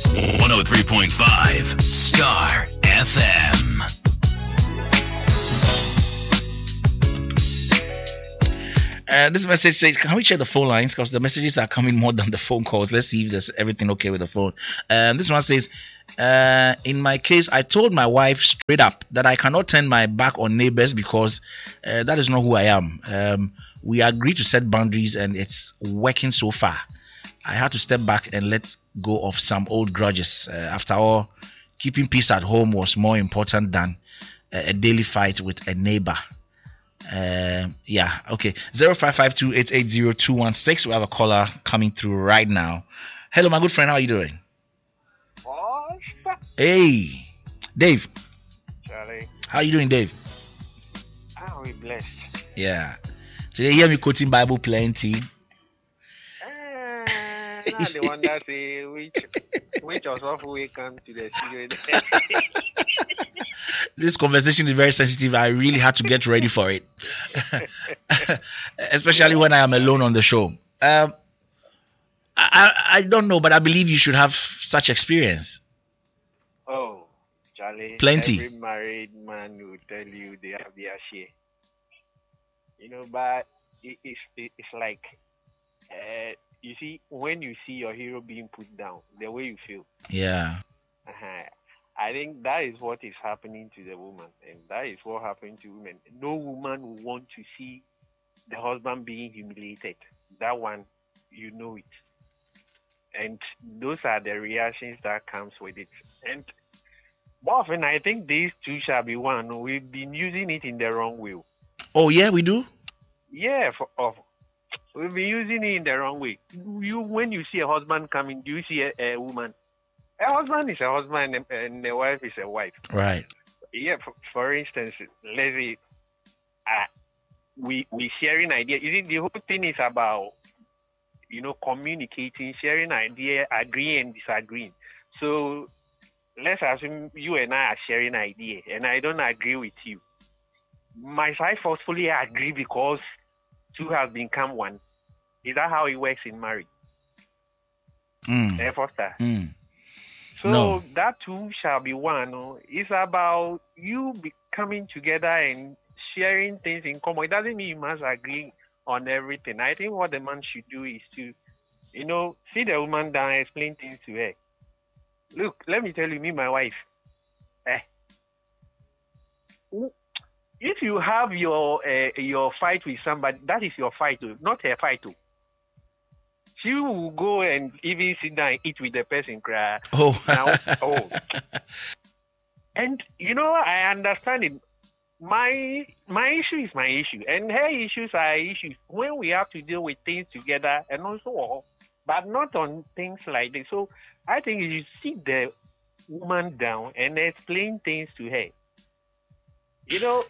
103.5 Star FM. This message says, can we check the phone lines? Because the messages are coming more than the phone calls. Let's see if there's everything okay with the phone. This one says, in my case, I told my wife straight up that I cannot turn my back on neighbors because that is not who I am. We agreed to set boundaries and it's working so far. I had to step back and let go of some old grudges. After all, keeping peace at home was more important than a daily fight with a neighbor. Yeah, okay. 0552880216. We have a caller coming through right now. Hello, my good friend. How are you doing? Hey, Dave. Charlie. How are you doing, Dave? Are we blessed? Yeah. Today, hear me quoting Bible plenty. Not the one that say which also we come to the studio. This conversation is very sensitive. I really had to get ready for it, especially when I am alone on the show. I don't know, but I believe you should have such experience. Oh, Charlie. Plenty. Every married man will tell you they have their share. But it's like, you see, when you see your hero being put down, the way you feel. Yeah. I think that is what is happening to the woman, and that is what happened to women. No woman will want to see the husband being humiliated. That one, you know it. And those are the reactions that comes with it. And more often, I think these two shall be one. We've been using it in the wrong way. Oh, yeah, we do? Yeah, we've been using it in the wrong way. When you see a husband coming, do you see a woman? A husband is a husband and a wife is a wife. Right. Yeah, for instance, let's say we sharing ideas. You see, the whole thing is about, communicating, sharing ideas, agreeing and disagreeing. So let's assume you and I are sharing ideas and I don't agree with you. My side forcefully agree because two have become one. Is that how it works in marriage? Foster? So No. that two shall be one. It's about you coming together and sharing things in common. It doesn't mean you must agree on everything. I think what the man should do is to, sit the woman down and explain things to her. Look, let me tell you, me, my wife. If you have your fight with somebody, that is your fight, not her fight. She will go and even sit down and eat with the person. Cry. Oh. Now, And, I understand it. My issue is my issue, and her issues are issues. When we have to deal with things together and also, but not on things like this. So I think you sit the woman down and explain things to her. So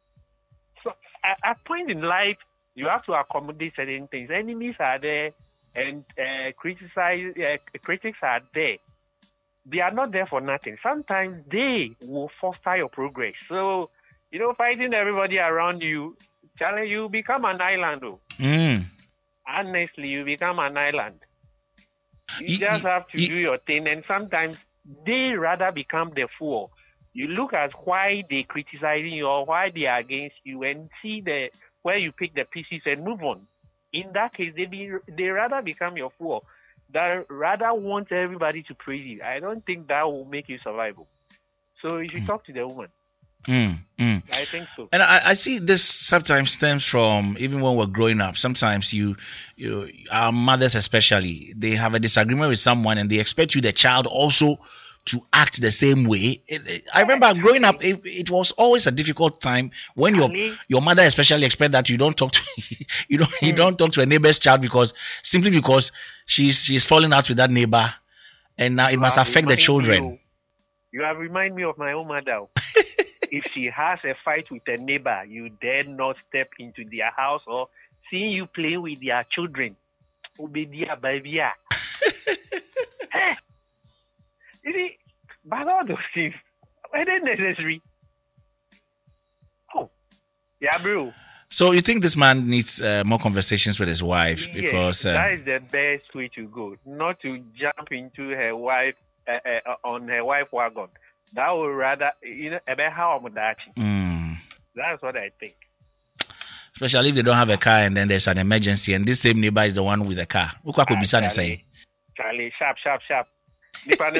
at point in life, you have to accommodate certain things. Enemies are there, and critics are there. They are not there for nothing. Sometimes they will foster your progress. So, fighting everybody around you, Charlie, you become an island. Honestly, you become an island. You just have to do your thing, and sometimes they rather become the fool. You look at why they criticizing you or why they are against you and see where you pick the pieces and move on. In that case, they rather become your fool. They rather want everybody to praise you. I don't think that will make you survival. So you should talk to the woman. I think so. And I see this sometimes stems from even when we're growing up. Sometimes our mothers especially, they have a disagreement with someone and they expect you, the child, also to act the same way. I remember growing up, it was always a difficult time when your mother especially expect that you don't talk to you don't talk to a neighbor's child because she's falling out with that neighbor, and now it must affect the children. You have reminded me of my own mother. If she has a fight with a neighbor, you dare not step into their house or see you playing with their children. You see, but all those things, were they necessary? Oh, yeah, bro. So you think this man needs more conversations with his wife? Yes, because that is the best way to go. Not to jump into her wife on her wife wagon. That would rather, about how I'm That's what I think. Especially if they don't have a car and then there's an emergency and this same neighbor is the one with the car. Charlie, sharp. What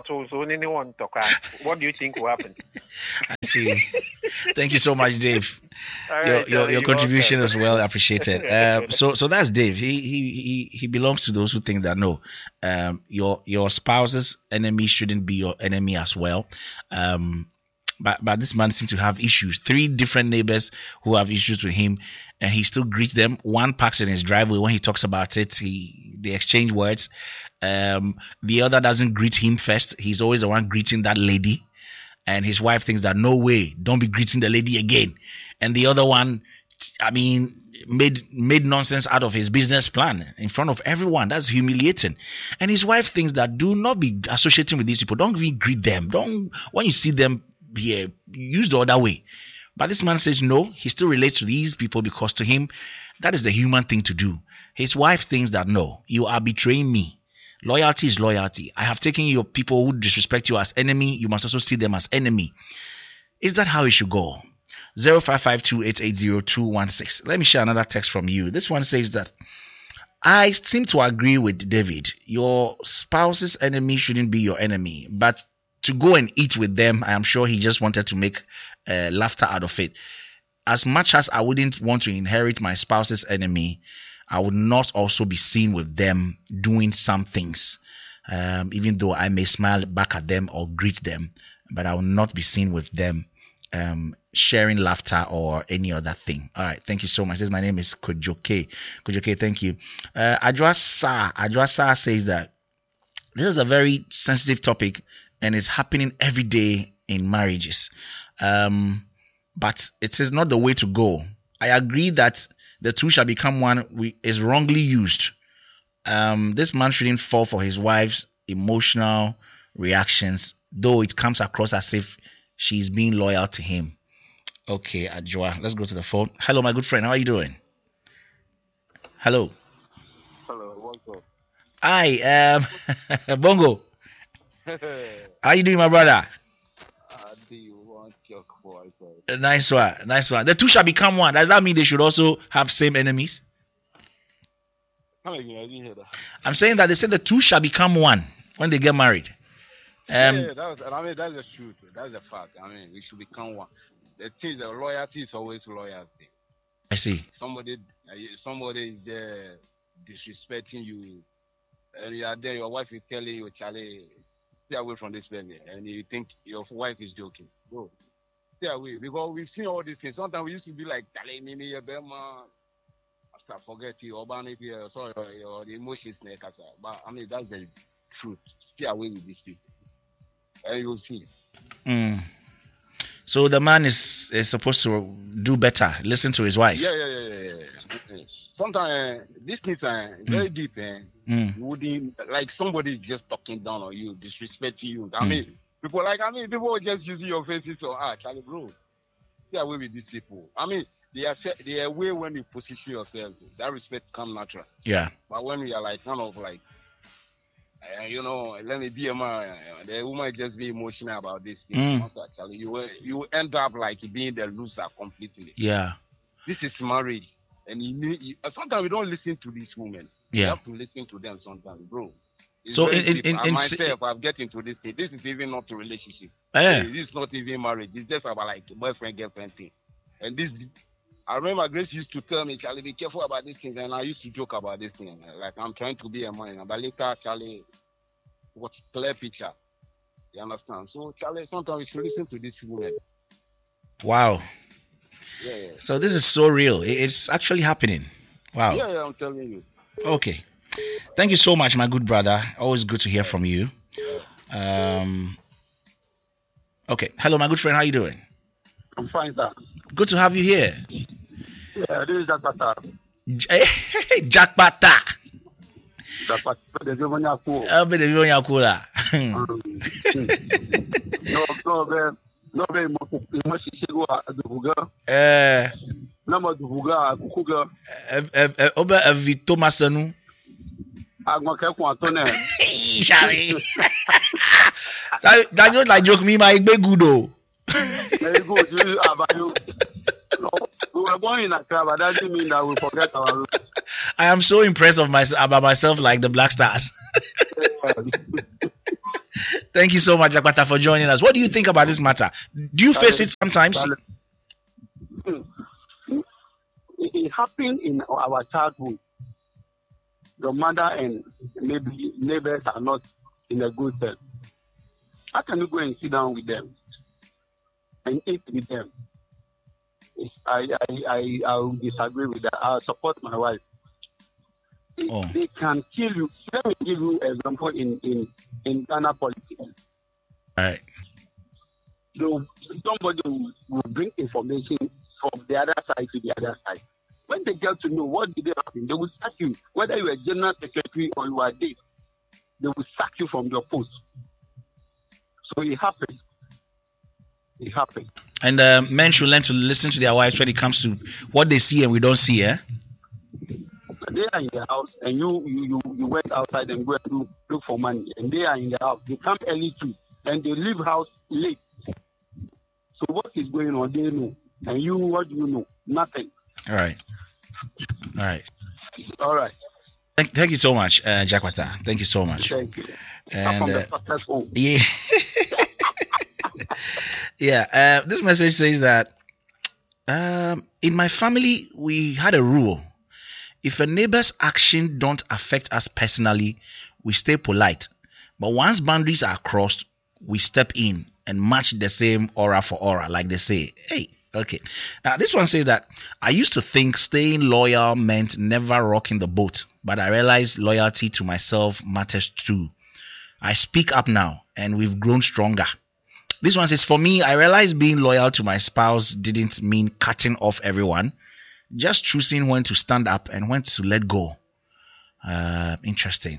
do you think will happen? I see. Thank you so much, Dave. Your contribution is well appreciated. So that's Dave. He belongs to those who think that no, your spouse's enemy shouldn't be your enemy as well. But this man seems to have issues. 3 different neighbors who have issues with him, and he still greets them. One parks in his driveway. When he talks about it, they exchange words. The other doesn't greet him first. He's always the one greeting that lady. And his wife thinks that no way, don't be greeting the lady again. And the other one, made nonsense out of his business plan in front of everyone. That's humiliating. And his wife thinks that do not be associating with these people. Don't even greet them. When you see them, use the other way. But this man says no, he still relates to these people because to him that is the human thing to do. His wife thinks that no, you are betraying me. Loyalty is loyalty. I have taken your people who disrespect you as enemy. You must also see them as enemy. Is that how it should go? 0552880216. Let me share another text from you. This one says that I seem to agree with David. Your spouse's enemy shouldn't be your enemy, but to go and eat with them, I am sure he just wanted to make laughter out of it. As much as I wouldn't want to inherit my spouse's enemy, I would not also be seen with them doing some things, even though I may smile back at them or greet them, but I will not be seen with them sharing laughter or any other thing. All right, thank you so much. My name is Kojoke. Kojoke, thank you. Adwasa says that this is a very sensitive topic and it's happening every day in marriages. But it is not the way to go. I agree that the two shall become one is wrongly used. This man shouldn't fall for his wife's emotional reactions, though it comes across as if she's being loyal to him. Okay, Adjoa, let's go to the phone. Hello, my good friend. How are you doing? Hello. Hello, what's up? Hi, Bongo. How are you doing, my brother? Do you want your voice? Nice one. The two shall become one. Does that mean they should also have same enemies? I didn't hear that. I'm saying that they said the two shall become one when they get married. That's the truth. That's the fact. We should become one. The thing, the loyalty is always loyalty. I see. Somebody is there disrespecting you, and you are there. Your wife is telling you, Charlie, stay away from this family, and you think your wife is joking. Bro, stay away, because we've seen all these things. Sometimes we used to be like, Charlie, Mimi, Bema, after forget you, or the emotions, but that's the truth. Stay away with these people, and you'll see. So the man is supposed to do better, listen to his wife. Yeah. Sometimes these things are very deep, you wouldn't like somebody just talking down on you, disrespecting you. People just using your faces so Charlie, bro, stay away with these people. They are away when you position yourself. That respect comes natural. Yeah. But when we are like kind of like, let me be a man. The woman just be emotional about this thing. Actually, you end up like being the loser completely. Yeah. This is marriage. And sometimes we don't listen to these women. Yeah. You have to listen to them sometimes, bro. So I've get into this thing. This is even not a relationship. This is not even marriage. It's just about like a boyfriend-girlfriend thing. And this, I remember Grace used to tell me, Charlie, be careful about this thing. And I used to joke about this thing. Like, I'm trying to be a man. But later, Charlie, what's clear picture? You understand? So, Charlie, sometimes we should listen to this woman. Wow. Yeah. So this is so real. It's actually happening. Wow. Yeah, I'm telling you. Okay. Thank you so much, my good brother. Always good to hear from you. Okay. Hello, my good friend. How are you doing? I'm fine, sir. Good to have you here. Yeah, this is Jakpata. Jakpata. No, Shari. That like joke me my be good though. Very good. We were born in Accra, but that doesn't mean that we forget our roots. I am so impressed about myself like the Black Stars. Thank you so much, Jakwata, for joining us. What do you think about this matter? Do you face it sometimes? It happened in our childhood. Your mother and maybe neighbors are not in a good sense. How can you go and sit down with them and eat with them? I will disagree with that. I'll support my wife. They can kill you. Let me give you an example in Ghana politics. All right. So somebody will bring information from the other side to the other side. When they get to know what did happen, they will sack you. Whether you are general secretary or you are this, they will sack you from your post. So it happens. It happens. And men should learn to listen to their wives when it comes to what they see and we don't see, eh? They are in the house and you went outside and go and look for money. And they are in the house. They come early too. And they leave house late. So what is going on? They know. And you, what do you know? Nothing. All right. Thank you so much, Jakwata. Thank you so much. Thank you. And yeah. Yeah. This message says that in my family we had a rule: if a neighbor's action don't affect us personally, we stay polite. But once boundaries are crossed, we step in and match the same aura for aura, like they say. Hey. Okay. Now, this one says that I used to think staying loyal meant never rocking the boat, but I realized loyalty to myself matters too. I speak up now, and we've grown stronger. This one says, for me, I realized being loyal to my spouse didn't mean cutting off everyone, just choosing when to stand up and when to let go. Interesting.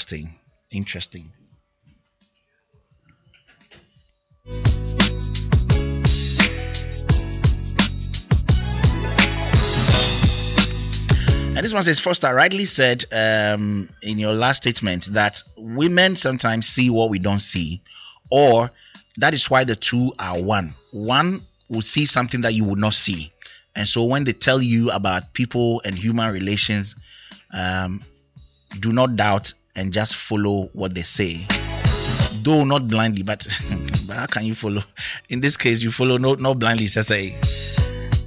And this one says, Foster rightly said in your last statement that women sometimes see what we don't see, or that is why the two are one. One will see something that you would not see. And so when they tell you about people and human relations, do not doubt and just follow what they say. Though not blindly, but how can you follow? In this case, you follow not blindly, Sasa.